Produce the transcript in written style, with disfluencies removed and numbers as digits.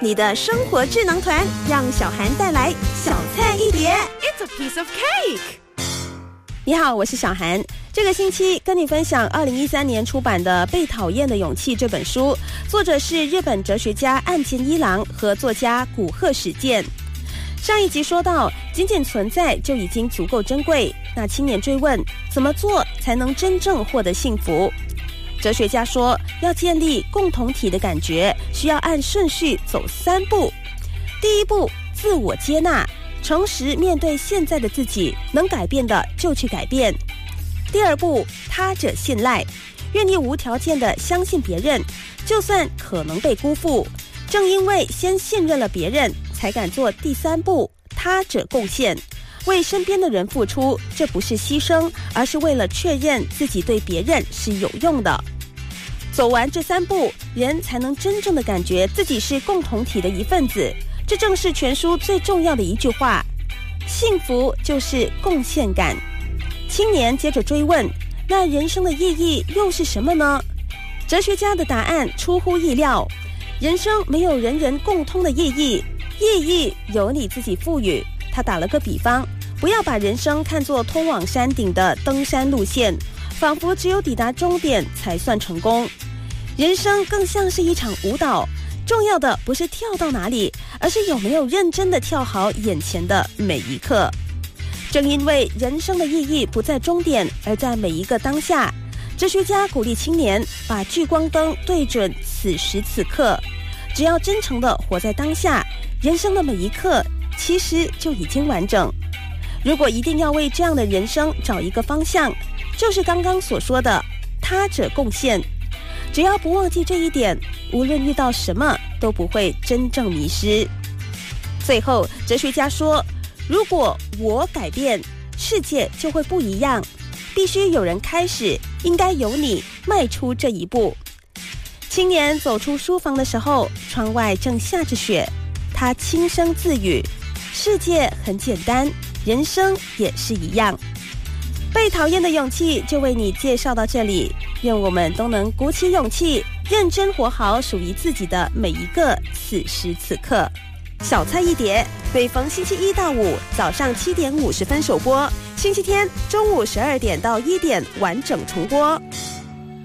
你的生活智能团，让小涵带来小菜一碟。 It's a piece of cake。 你好，我是小涵。这个星期跟你分享2013年出版的《被讨厌的勇气》这本书，作者是日本哲学家岸见一郎和作家古贺史健。上一集说到，仅仅存在就已经足够珍贵。那青年追问，怎么做才能真正获得幸福？哲学家说，要建立共同体的感觉，需要按顺序走3步。第一步，自我接纳，诚实面对现在的自己，能改变的就去改变。第二步，他者信赖，愿意无条件的相信别人，就算可能被辜负。正因为先信任了别人，才敢做第3步，他者贡献，为身边的人付出。这不是牺牲，而是为了确认自己对别人是有用的。走完这3步，人才能真正的感觉自己是共同体的一份子。这正是全书最重要的一句话：幸福就是贡献感。青年接着追问，那人生的意义又是什么呢？哲学家的答案出乎意料，人生没有人人共通的意义，意义由你自己赋予。他打了个比方，不要把人生看作通往山顶的登山路线，仿佛只有抵达终点才算成功。人生更像是一场舞蹈，重要的不是跳到哪里，而是有没有认真的跳好眼前的每一刻。正因为人生的意义不在终点，而在每一个当下，哲学家鼓励青年把聚光灯对准此时此刻，只要真诚地活在当下，人生的每一刻其实就已经完整。如果一定要为这样的人生找一个方向，就是刚刚所说的他者贡献。只要不忘记这一点，无论遇到什么都不会真正迷失。最后，哲学家说，如果我改变，世界就会不一样。必须有人开始，应该由你迈出这一步。青年走出书房的时候，窗外正下着雪，他轻声自语，世界很简单，人生也是一样。被讨厌的勇气就为你介绍到这里，愿我们都能鼓起勇气，认真活好属于自己的每一个此时此刻。小菜一碟，每逢星期1到5早上7点50分首播，星期天中午12点到1点完整重播。